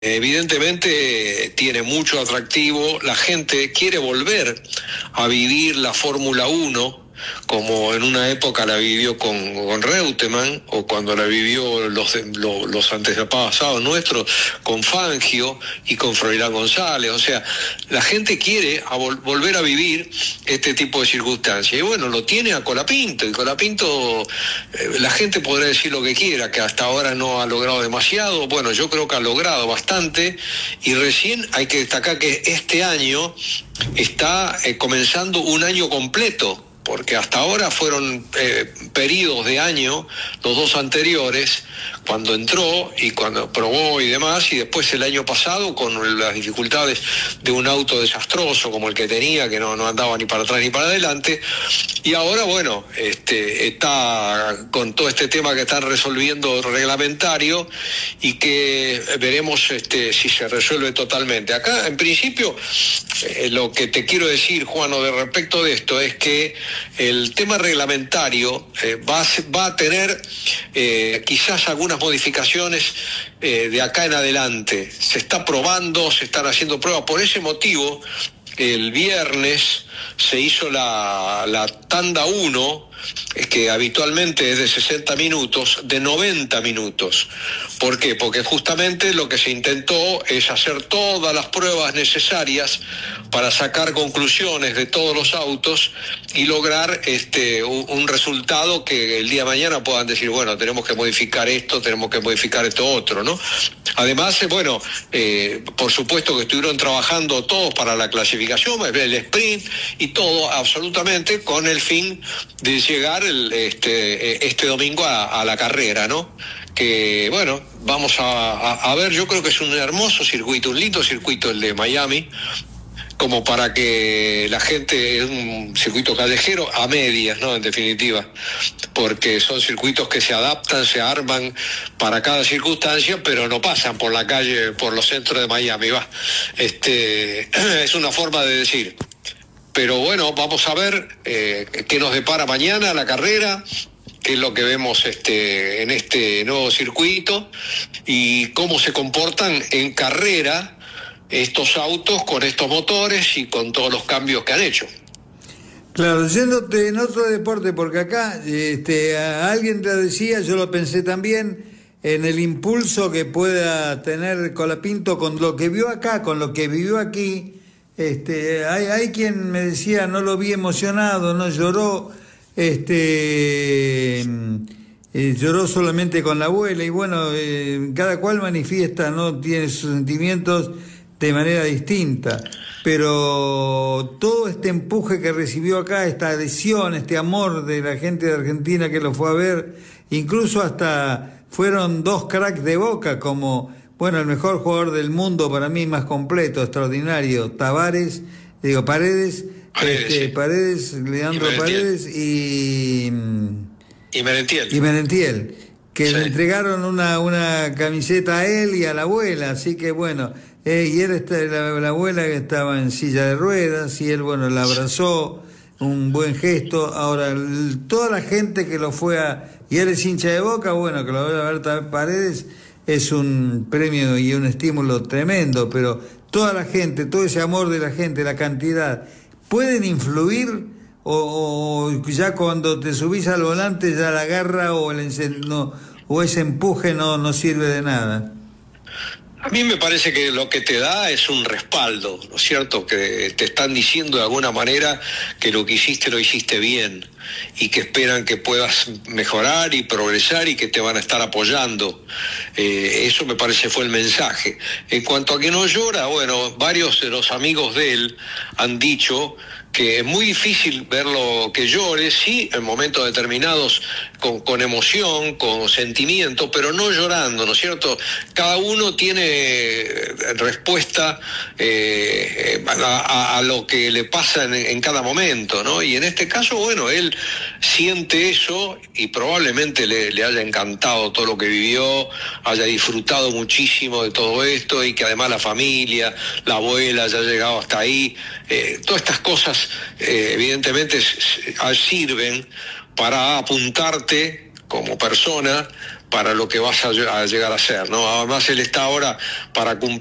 Evidentemente tiene mucho atractivo, la gente quiere volver a vivir la Fórmula Uno como en una época la vivió con Reutemann, o cuando la vivió los antepasados nuestros con Fangio y con Froilán González. O sea, la gente quiere volver a vivir este tipo de circunstancias. Y bueno, lo tiene a Colapinto, y Colapinto, la gente podrá decir lo que quiera, que hasta ahora no ha logrado demasiado. Bueno, yo creo que ha logrado bastante, y recién hay que destacar que este año está comenzando un año completo, porque hasta ahora fueron periodos de año, los dos anteriores, cuando entró y cuando probó y demás, y después el año pasado con las dificultades de un auto desastroso como el que tenía, que no andaba ni para atrás ni para adelante, y ahora bueno, está con todo este tema que están resolviendo reglamentario, y que veremos si se resuelve totalmente. Acá en principio lo que te quiero decir, Juano, de respecto de esto, es que el tema reglamentario va a tener quizás algunas modificaciones de acá en adelante. Se está probando, se están haciendo pruebas. Por ese motivo, el viernes se hizo la tanda 1, que habitualmente es de 60 minutos, de 90 minutos. ¿Por qué? Porque justamente lo que se intentó es hacer todas las pruebas necesarias para sacar conclusiones de todos los autos y lograr un resultado que el día de mañana puedan decir, bueno, tenemos que modificar esto, tenemos que modificar esto otro, ¿no? Además, por supuesto que estuvieron trabajando todos para la clasificación, el sprint y todo, absolutamente, con el fin de llegar este domingo a la carrera, ¿no? Que bueno, vamos a ver. Yo creo que es un hermoso circuito, un lindo circuito el de Miami, como para que la gente, es un circuito callejero a medias, ¿no? En definitiva, porque son circuitos que se adaptan, se arman para cada circunstancia, pero no pasan por la calle, por los centros de Miami, es una forma de decir. Pero bueno, vamos a ver qué nos depara mañana la carrera, qué es lo que vemos en este nuevo circuito, y cómo se comportan en carrera estos autos con estos motores y con todos los cambios que han hecho. Claro, yéndote en otro deporte, porque acá a alguien te decía, yo lo pensé también, en el impulso que pueda tener Colapinto con lo que vio acá, con lo que vivió aquí. Hay quien me decía, no lo vi emocionado, no lloró, lloró solamente con la abuela, y bueno, cada cual manifiesta, ¿no? Tiene sus sentimientos de manera distinta, pero todo este empuje que recibió acá, esta adhesión, este amor de la gente de Argentina que lo fue a ver, incluso hasta fueron dos cracks de Boca, como, bueno, el mejor jugador del mundo para mí, más completo, extraordinario, Paredes, Leandro Paredes y Merentiel, que sí, le entregaron una camiseta a él y a la abuela, así que bueno, y él la abuela que estaba en silla de ruedas, y él, bueno, la abrazó, un buen gesto. Ahora, toda la gente que lo fue y él es hincha de Boca, bueno, que lo vaya a ver Paredes, es un premio y un estímulo tremendo, pero toda la gente, todo ese amor de la gente, la cantidad, ¿pueden influir o ya cuando te subís al volante ya la garra o ese empuje no sirve de nada? A mí me parece que lo que te da es un respaldo, ¿no es cierto? Que te están diciendo de alguna manera que lo hiciste bien, y que esperan que puedas mejorar y progresar, y que te van a estar apoyando. Eso me parece fue el mensaje. En cuanto a que no llora, bueno, varios de los amigos de él han dicho que es muy difícil verlo que llore, sí, en momentos determinados con emoción, con sentimiento, pero no llorando, ¿no es cierto? Cada uno tiene respuesta a lo que le pasa en cada momento, ¿no? Y en este caso, bueno, él siente eso, y probablemente le haya encantado todo lo que vivió, haya disfrutado muchísimo de todo esto, y que además la familia, la abuela haya llegado hasta ahí. Todas estas cosas evidentemente sirven para apuntarte como persona, para lo que vas a llegar a ser, ¿no? Además él está ahora para cumplir